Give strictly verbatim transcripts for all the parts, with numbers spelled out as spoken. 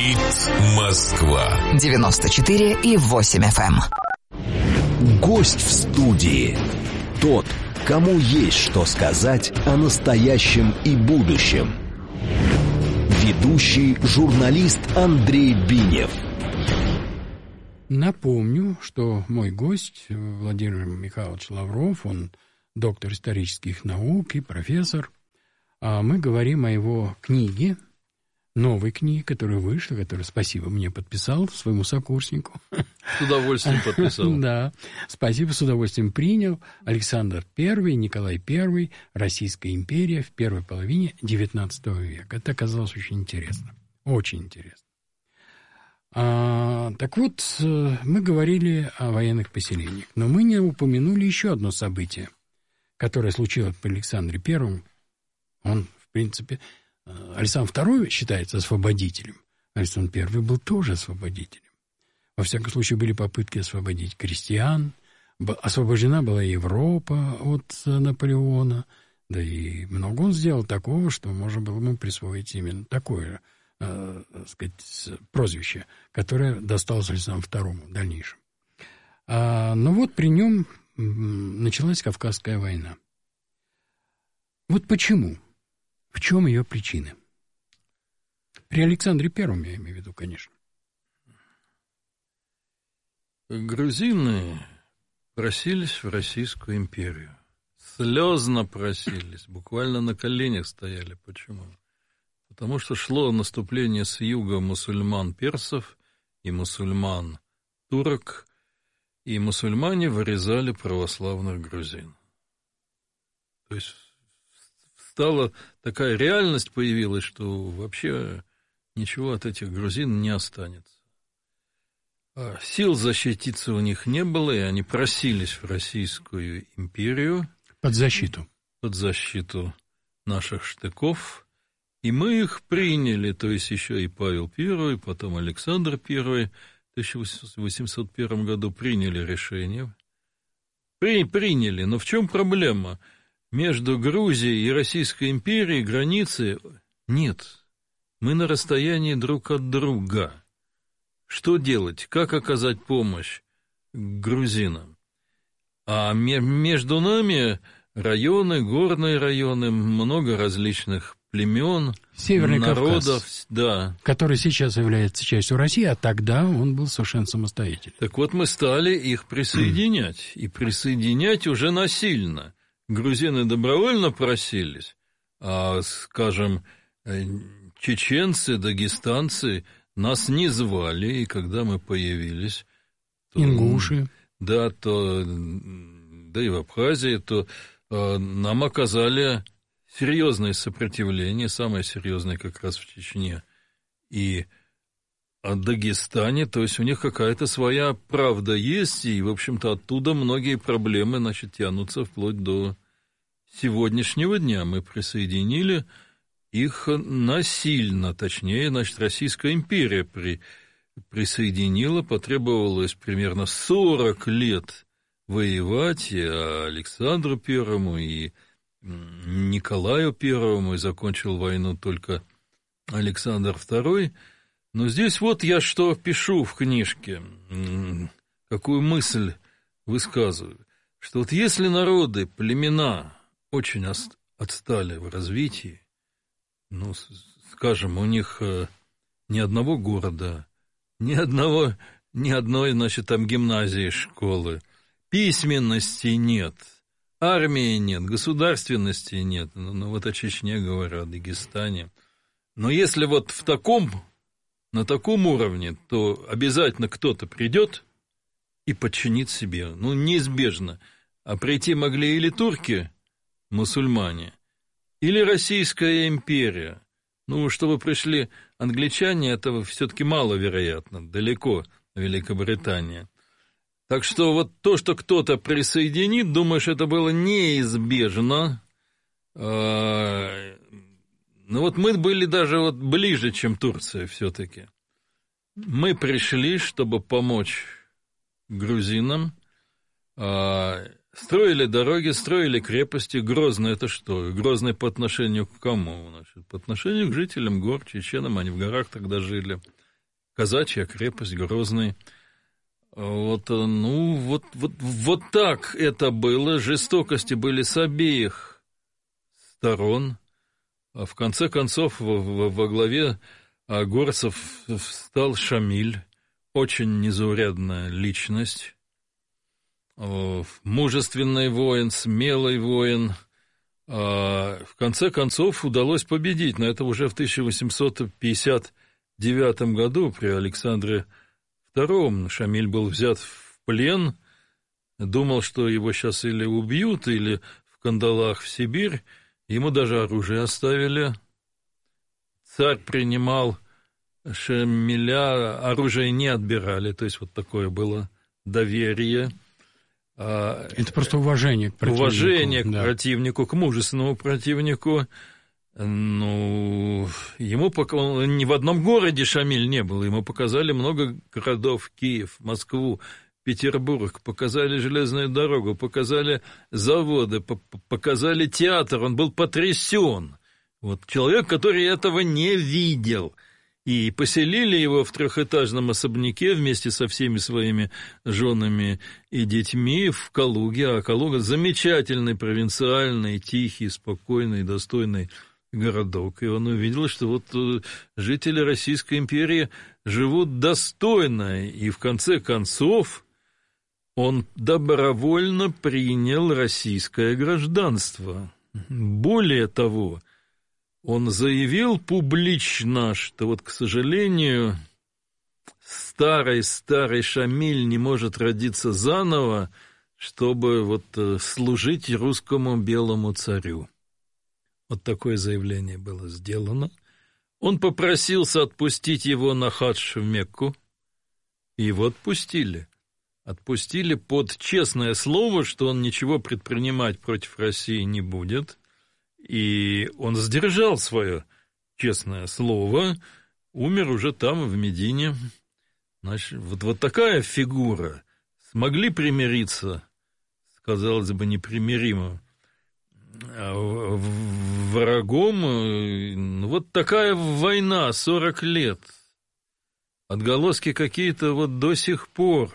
Говорит Москва. девяносто четыре и восемь эф эм. Гость в студии. Тот, кому есть что сказать о настоящем и будущем. Ведущий журналист Андрей Бинев. Напомню, что мой гость Владимир Михайлович Лавров, он доктор исторических наук и профессор. А мы говорим о его книге, новой книге, которая вышла, которую, спасибо, мне подписал своему сокурснику. С удовольствием подписал. Да, спасибо, с удовольствием принял. Александр Первый, Николай Первый, Российская империя в первой половине девятнадцатого века. Это оказалось очень интересно, очень интересно. А, так вот, мы говорили о военных поселениях, но мы не упомянули еще одно событие, которое случилось при Александре Первом. Он, в принципе, Александр Второй считается освободителем. Александр Первый был тоже освободителем. Во всяком случае, были попытки освободить крестьян. Освобождена была Европа от Наполеона. Да и много он сделал такого, что можно было ему присвоить именно такое, э, так сказать, прозвище, которое досталось Александру Второму в дальнейшем. А, но вот при нем началась Кавказская война. Вот почему? В чем ее причины? При Александре Первом, я имею в виду, конечно. Грузины просились в Российскую империю. Слезно просились, буквально на коленях стояли. Почему? Потому что шло наступление с юга мусульман-персов и мусульман-турок, и мусульмане вырезали православных грузин. То есть стала такая реальность появилась, что вообще ничего от этих грузин не останется. Сил защититься у них не было, и они просились в Российскую империю. Под защиту. Под защиту наших штыков. И мы их приняли, то есть еще и Павел Первый, потом Александр Первый в тысяча восемьсот первом году приняли решение. При, приняли, но в чем проблема? Между Грузией и Российской империей границы нет. Мы на расстоянии друг от друга. Что делать? Как оказать помощь грузинам? А между нами районы, горные районы, много различных племен, Северный народов. Кавказ, да. который сейчас является частью России, а тогда он был совершенно самостоятельным. Так вот, мы стали их присоединять. И присоединять уже насильно. Грузины добровольно просились, а, скажем, чеченцы, дагестанцы нас не звали, и когда мы появились... То, ингуши. Да, то, да и в Абхазии, то э, нам оказали серьезное сопротивление, самое серьезное как раз в Чечне. И о Дагестане, то есть у них какая-то своя правда есть, и, в общем-то, оттуда многие проблемы, значит, тянутся вплоть до сегодняшнего дня. Мы присоединили их насильно, точнее, значит, Российская империя при, присоединила, потребовалось примерно сорок лет воевать и Александру Первому, и Николаю Первому, и закончил войну только Александр Второй. Но здесь вот я что пишу в книжке, какую мысль высказываю, что вот если народы, племена очень отстали в развитии, ну, скажем, у них ни одного города, ни одного, ни одной, значит, там гимназии, школы, письменности нет, армии нет, государственности нет, ну, ну вот о Чечне говорю, о Дагестане. Но если вот в таком... на таком уровне, то обязательно кто-то придет и подчинит себе. Ну, неизбежно. А прийти могли или турки, мусульмане, или Российская империя. Ну, чтобы пришли англичане, этого все-таки маловероятно, далеко Великобритания. Так что вот то, что кто-то присоединит, думаешь, это было неизбежно. Ну вот мы были даже вот ближе, чем Турция все-таки. Мы пришли, чтобы помочь грузинам, строили дороги, строили крепости. Грозный это что? Грозный по отношению к кому? Значит, по отношению к жителям гор, чеченам, они в горах тогда жили. казачья крепость Грозный. Вот, ну, вот, вот, вот так это было. Жестокости были с обеих сторон. А в конце концов, во, во, во главе горцев стал Шамиль, очень незаурядная личность, мужественный воин, смелый воин. В конце концов удалось победить, но это уже в тысяча восемьсот пятьдесят девятом году при Александре втором. Шамиль был взят в плен, думал, что его сейчас или убьют, или в кандалах в Сибирь. Ему даже оружие оставили. Царь принимал Шамиля, оружие не отбирали, то есть вот такое было доверие. Это просто уважение к противнику. Уважение к да. противнику, к мужественному противнику. Ну, ему пока он ни в одном городе Шамиль не был, ему показали много городов: Киев, Москву, Петербург, показали железную дорогу, показали заводы, показали театр, он был потрясен. Вот человек, который этого не видел. И поселили его в трехэтажном особняке вместе со всеми своими женами и детьми в Калуге. А Калуга — замечательный, провинциальный, тихий, спокойный, достойный городок. И он увидел, что вот жители Российской империи живут достойно. И в конце концов он добровольно принял российское гражданство. Более того, он заявил публично, что вот, к сожалению, старый-старый Шамиль не может родиться заново, чтобы вот служить русскому белому царю. Вот такое заявление было сделано. Он попросился отпустить его на хадж в Мекку, и его отпустили. Отпустили под честное слово, что он ничего предпринимать против России не будет. И он сдержал свое честное слово, умер уже там, в Медине. Значит, вот, вот такая фигура. Смогли примириться, казалось бы, непримиримым врагом. Вот такая война, сорок лет. Отголоски какие-то вот до сих пор.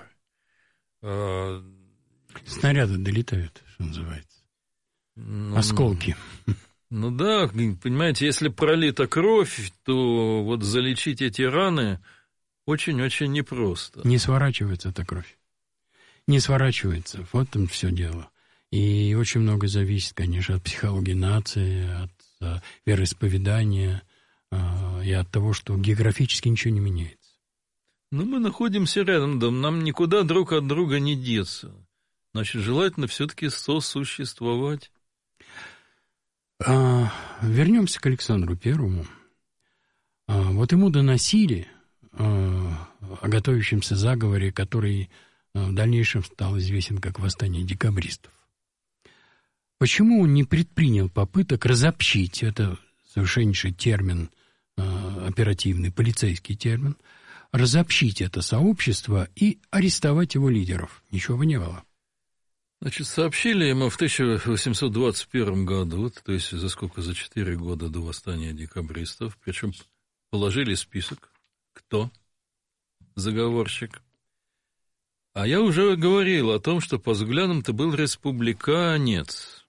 Снаряды долетают, что называется. Ну, осколки. Ну да, понимаете, если пролита кровь, то вот залечить эти раны очень-очень непросто. Не сворачивается эта кровь. Не сворачивается. Вот там все дело. И очень много зависит, конечно, от психологии нации, от а, вероисповедания а, и от того, что географически ничего не меняется. Ну, мы находимся рядом, да, нам никуда друг от друга не деться. Значит, желательно все-таки сосуществовать. А, вернемся к Александру Первому. А, вот ему доносили а, о готовящемся заговоре, который а, в дальнейшем стал известен как восстание декабристов. Почему он не предпринял попыток разобщить, это совершеннейший термин, а, оперативный, полицейский термин, разобщить это сообщество и арестовать его лидеров? Ничего бы не было. Значит, сообщили ему в тысяча восемьсот двадцать первом году, то есть за сколько, за четыре года до восстания декабристов, причем положили список, кто заговорщик. А я уже говорил о том, что по взглядам-то был республиканец.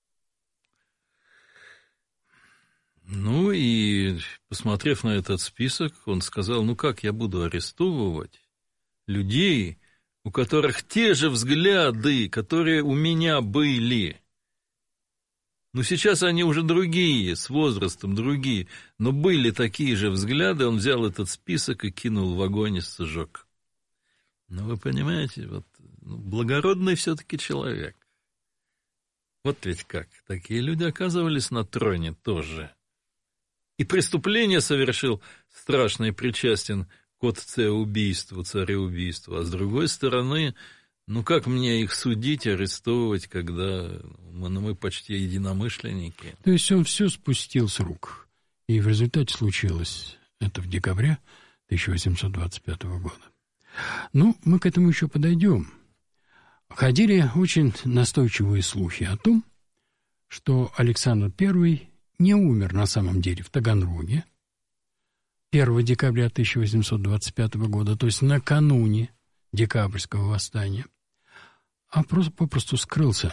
Ну и, посмотрев на этот список, он сказал: ну как я буду арестовывать людей, у которых те же взгляды, которые у меня были. Ну, сейчас они уже другие, с возрастом другие, но были такие же взгляды. Он взял этот список и кинул в огонь и сжег. Ну, вы понимаете, вот, ну, благородный все-таки человек. Вот ведь как, такие люди оказывались на троне тоже. И преступление совершил страшное, причастен к отцеубийству, цареубийству. А с другой стороны, ну как мне их судить, арестовывать, когда мы, ну, мы почти единомышленники? То есть он все спустил с рук. И в результате случилось это в декабре тысяча восемьсот двадцать пятого года. Ну, мы к этому еще подойдем. Ходили очень настойчивые слухи о том, что Александр Первый не умер на самом деле в Таганроге. первого декабря тысяча восемьсот двадцать пятого года, то есть накануне декабрьского восстания, а просто попросту скрылся.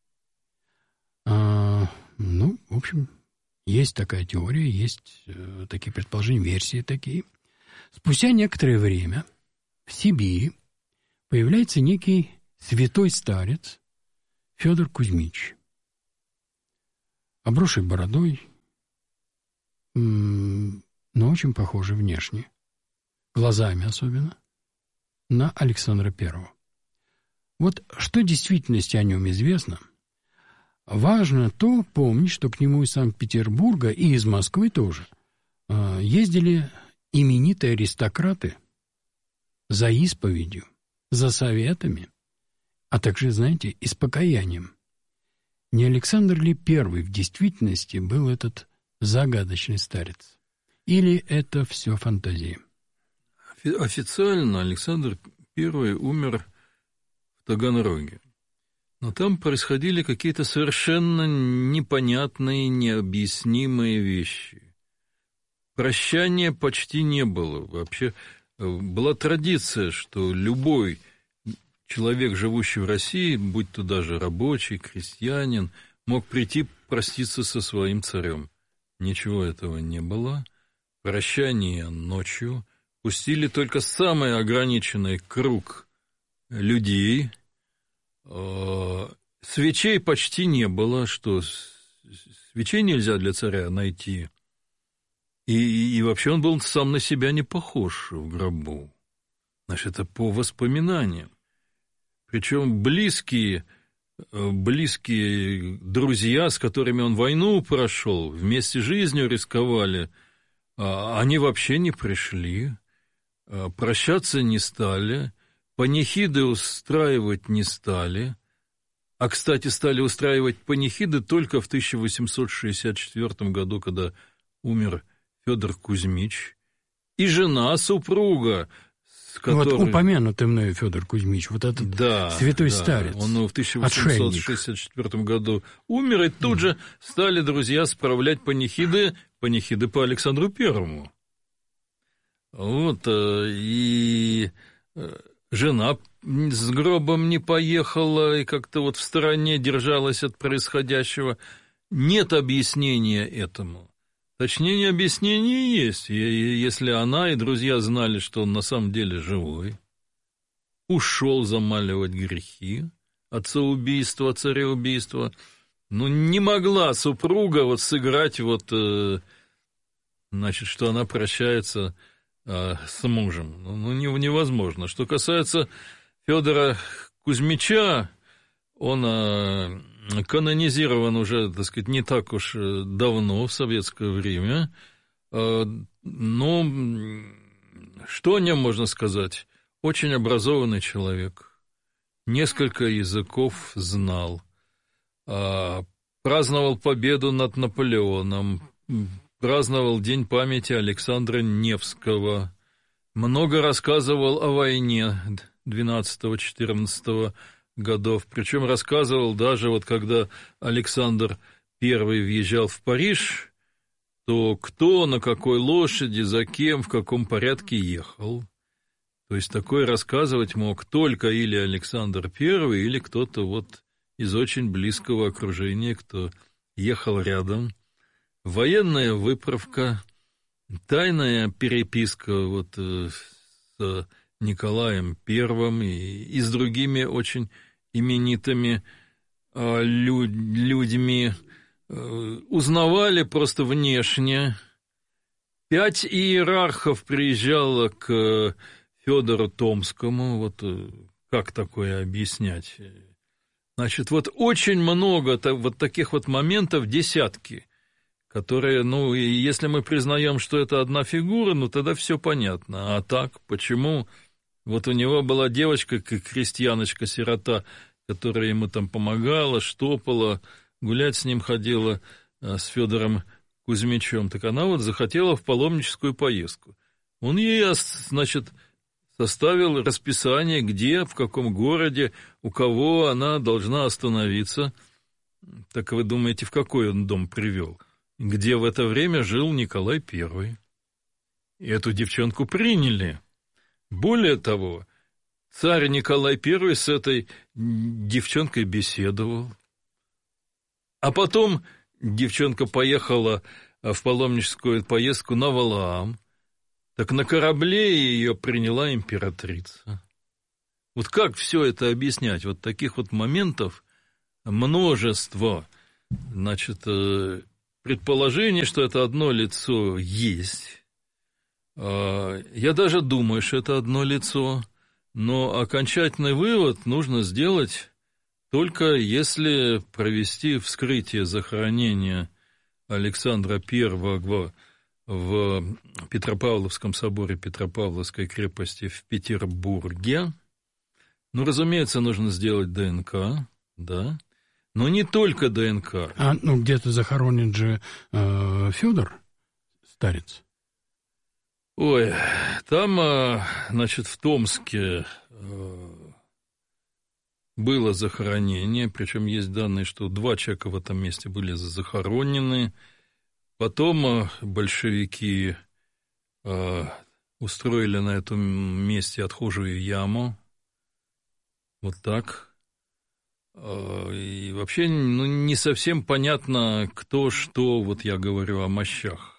А, ну, в общем, есть такая теория, есть э, такие предположения, версии такие. Спустя некоторое время в Сибири появляется некий святой старец Федор Кузьмич, обросший бородой, м- но очень похожий внешне, глазами особенно, на Александра Первого. Вот что в действительности о нем известно? Важно то помнить, что к нему из Санкт-Петербурга и из Москвы тоже э, ездили именитые аристократы за исповедью, за советами, а также, знаете, и с покаянием. Не Александр ли Первый в действительности был этот загадочный старец? Или это все фантазии? Официально Александр Первый умер в Таганроге. Но там происходили какие-то совершенно непонятные, необъяснимые вещи. Прощания почти не было. Вообще была традиция, что любой человек, живущий в России, будь то даже рабочий, крестьянин, мог прийти проститься со своим царем. Ничего этого не было. Прощание ночью. Пустили только самый ограниченный круг людей. Свечей почти не было, что свечей нельзя для царя найти. И, и вообще он был сам на себя не похож в гробу. Значит, это по воспоминаниям. Причем близкие, близкие друзья, с которыми он войну прошел, вместе жизнью рисковали, они вообще не пришли, прощаться не стали, панихиды устраивать не стали. А, кстати, стали устраивать панихиды только в тысяча восемьсот шестьдесят четвёртом году, когда умер Федор Кузьмич, и жена, супруга, с которой... Вот упомянутый мною Федор Кузьмич, вот этот да, святой да. старец. Он в тысяча восемьсот шестьдесят четвёртом году умер, и тут же стали друзья справлять панихиды, панихиды по Александру Первому. Вот, и жена с гробом не поехала, и как-то вот в стороне держалась от происходящего. Нет объяснения этому. Точнее, объяснение есть, если она и друзья знали, что он на самом деле живой, ушел замаливать грехи, отцеубийства, цареубийства, ну, не могла супруга вот сыграть вот, значит, что она прощается с мужем. Ну, невозможно. Что касается Федора Кузьмича, он канонизирован уже, так сказать, не так уж давно, в советское время. Но что о нем можно сказать? Очень образованный человек, несколько языков знал, праздновал победу над Наполеоном, праздновал День памяти Александра Невского, много рассказывал о войне двенадцатого-четырнадцатого годов, причем рассказывал даже вот когда Александр Первый въезжал в Париж, то кто, на какой лошади, за кем, в каком порядке ехал. То есть такое рассказывать мог только или Александр Первый, или кто-то вот из очень близкого окружения, кто ехал рядом. Военная выправка, тайная переписка вот с Николаем Первым и, и с другими очень именитыми э, люд, людьми, э, узнавали просто внешне. Пять иерархов приезжало к Федору Томскому, вот э, как такое объяснять? Значит, вот очень много так, вот таких вот моментов, десятки, которые, ну, и если мы признаем, что это одна фигура, ну, тогда все понятно. А так, почему... Вот у него была девочка, крестьяночка-сирота, которая ему там помогала, штопала, гулять с ним ходила, с Федором Кузьмичем. Так она вот захотела в паломническую поездку. Он ей, значит, составил расписание, где, в каком городе, у кого она должна остановиться. Так вы думаете, в какой он дом привел? Где в это время жил Николай Первый. и эту девчонку приняли. Более того, царь Николай Первый с этой девчонкой беседовал. А потом девчонка поехала в паломническую поездку на Валаам. Так на корабле ее приняла императрица. Вот как все это объяснять? Вот таких вот моментов множество. Значит, предположение, что это одно лицо, есть. Я даже думаю, что это одно лицо, но окончательный вывод нужно сделать только если провести вскрытие захоронения Александра Первого в Петропавловском соборе Петропавловской крепости в Петербурге. Ну, разумеется, нужно сделать ДНК, да, но не только ДНК. А ну где-то захоронен же э, Федор, старец. Ой, там, значит, в Томске было захоронение, причем есть данные, что два человека в этом месте были захоронены. Потом большевики устроили на этом месте отхожую яму. Вот так. И вообще ну, не совсем понятно, кто что, вот я говорю о мощах.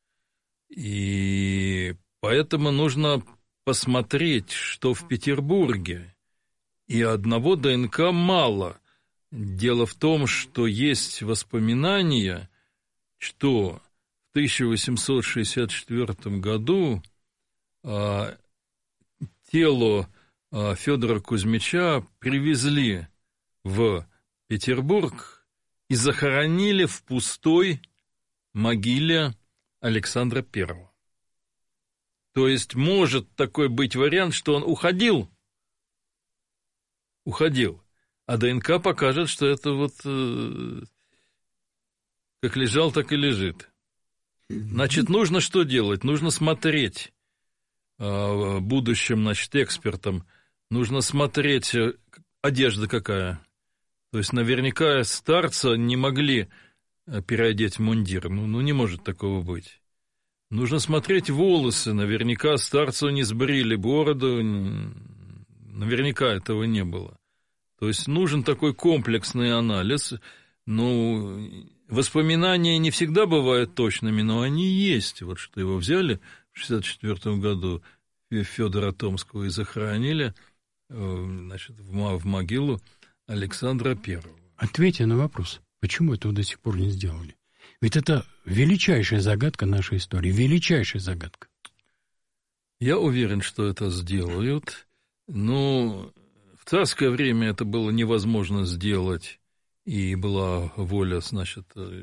И поэтому нужно посмотреть, что в Петербурге. И одного ДНК мало. Дело в том, что есть воспоминания, что в тысяча восемьсот шестьдесят четвёртом году а, тело а, Федора Кузьмича привезли в Петербург и захоронили в пустой могиле Александра Первого. То есть может такой быть вариант, что он уходил, уходил, а ДНК покажет, что это вот э, как лежал, так и лежит. Значит, нужно что делать? Нужно смотреть э, будущим, значит, экспертам, нужно смотреть, э, одежда какая. То есть наверняка старца не могли переодеть в мундир. Ну, ну, не может такого быть. Нужно смотреть волосы. Наверняка старцу не сбрили бороду. Наверняка этого не было. То есть нужен такой комплексный анализ. Ну, воспоминания не всегда бывают точными, но они есть. Вот что его взяли в шестьдесят четвёртом году Федора Томского и захоронили, значит, в могилу Александра Первого. Ответьте на вопрос. Почему этого до сих пор не сделали? Ведь это величайшая загадка нашей истории, величайшая загадка. Я уверен, что это сделают, но в царское время это было невозможно сделать, и была воля, значит,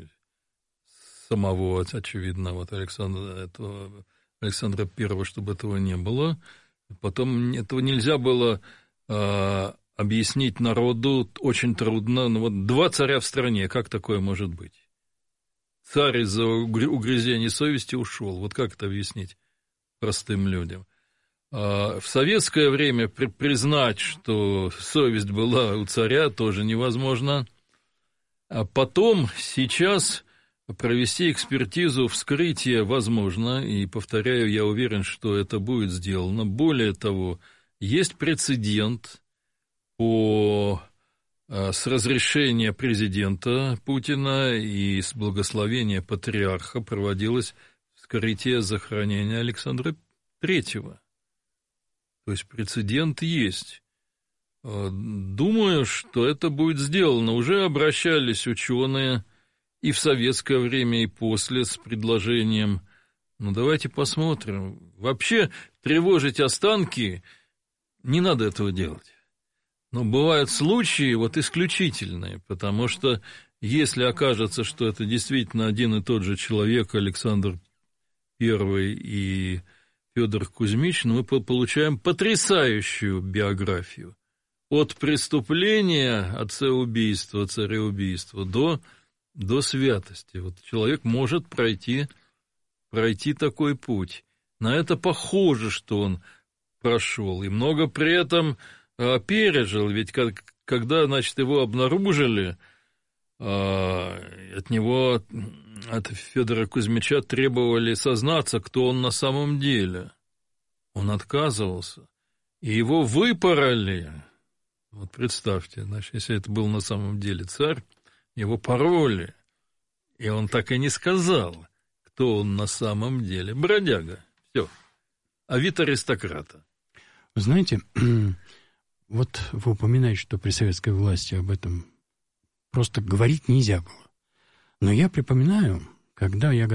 самого, очевидно, вот Александра, этого, Александра Первого, чтобы этого не было. Потом этого нельзя было а, объяснить народу, очень трудно. Ну, вот два царя в стране, как такое может быть? Царь из-за угрызений совести ушел. Вот как это объяснить простым людям? А в советское время при- признать, что совесть была у царя, тоже невозможно. А потом, сейчас провести экспертизу, вскрытие возможно. И, повторяю, я уверен, что это будет сделано. Более того, есть прецедент по, с разрешения президента Путина и с благословения патриарха проводилось вскрытие захоронения Александра Третьего. То есть прецедент есть. Думаю, что это будет сделано. Уже обращались ученые и в советское время, и после с предложением. Ну, давайте посмотрим. Вообще тревожить останки не надо этого делать. Но бывают случаи вот исключительные, потому что если окажется, что это действительно один и тот же человек, Александр Первый и Федор Кузьмич, ну, мы получаем потрясающую биографию. От преступления, отцеубийства, цареубийства до, до святости. Вот человек может пройти, пройти такой путь. На это похоже, что он прошел. И много при этом пережил, ведь как, когда, значит, его обнаружили, от него от Федора Кузьмича требовали сознаться, кто он на самом деле. Он отказывался, и его выпороли. Вот представьте, значит, если это был на самом деле царь, его пороли, и он так и не сказал, кто он на самом деле. Бродяга. Все. А вид аристократа. Вы знаете, вот вы упоминаете, что при советской власти об этом просто говорить нельзя было. Но я припоминаю, когда я